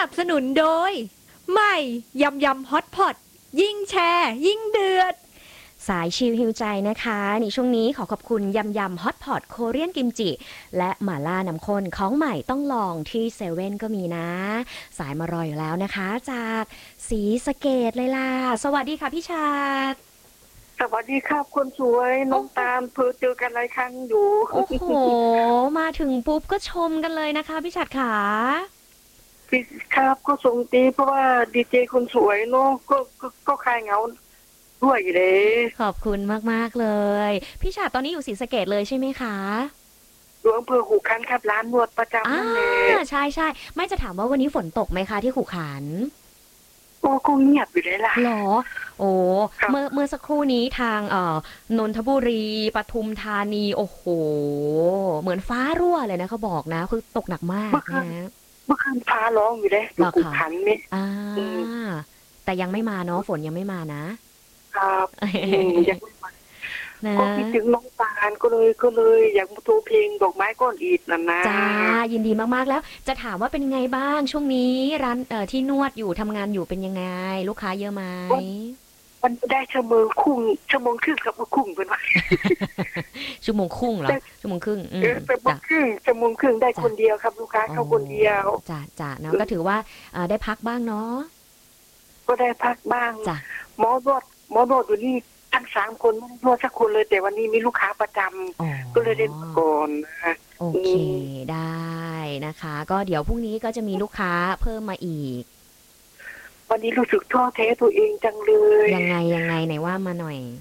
บสนุนโดยใหม่ยำยำฮอตพอตยิ่งแชร์ยิ่งเดือดสายชิลฮิวใจนะคะในช่วงนี้ขอขอบคุณยำยำฮอตพอตโคเรียนกิมจิและหม่าล่าน้ำข้นของใหม่ต้องลองที่เซเว่นก็มีนะสายมารออยู่แล้วนะคะจากศรีสะเกษเลยล่ะสวัสดีค่ะพี่ชาติสวัสดีครับคนสวยน้องตามเพื่อเจอกันหลายครั้งอยู่โอ้โหมาถึงปุ๊บก็ชมกันเลยนะคะพี่ชาติขาพี่ครับก็ส่งตีเพราะว่าดีเจคนสวยเนาะก็คลายเหงาด้วยเลยขอบคุณมากๆเลยพี่ชาติตอนนี้อยู่ศรีสะเกษเลยใช่ไหมคะอยู่อำเภอหูคันครับร้านนวดประจำนั่นแหละใช่ใช่ไม่จะถามว่าวันนี้ฝนตกไหมคะที่ขุขันโอ้ก็เงียบอยู่เลยล่ะหรอโอ้เมื่อสักครู่นี้ทางนนทบุรีปทุมธานีโอ้โหเหมือนฟ้ารั่วเลยนะเขาบอกนะคือตกหนักมากนะเมื่อคืนฟ้าร้องอยู่เลยอยู่หูคันนี่แต่ยังไม่มาเนาะฝนยังไม่มานะครับยังไม่มานะก็คิดถึงน้องตาลก็เลยอยากมาโทรเพลงดอกไม้ก้อนอิฐนั่นนะจ้ายินดีมากๆแล้วจะถามว่าเป็นไงบ้างช่วงนี้ร้านที่นวดอยู่ทำงานอยู่เป็นยังไงลูกค้าเยอะไหมมันได้ชั่วโมงครึ่งกับคุ้งเป็นว่าชั่วโมงครึ่งเหรอชั่วโมงครึ่งชั่วโมงครึ่งได้คนเดียวครับลูกค้าเข้าคนเดียวจ้าเนาะก็ถือว่าได้พักบ้างเนาะก็ได้พักบ้างจ้ะหมอนวดอยู่นี่ทั้ง3 คนไม่ได้นวดสักคนเลยแต่วันนี้มีลูกค้าประจำก็เลยเล่นก่อนนะโอเคได้นะคะก็เดี๋ยวพรุ่งนี้ก็จะมีลูกค้าเพิ่มมาอีกวันนี้รู้สึกท้อแท้ตัวเองจังเลยยังไงไหนว่ามาหน่อย